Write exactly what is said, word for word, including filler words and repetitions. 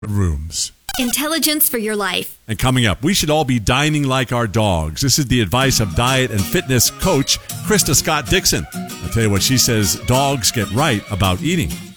rooms. Intelligence for your life. And coming up, we should all be dining like our dogs. This is the advice of diet and fitness coach Krista Scott Dixon. I'll tell you what she says dogs get right about eating.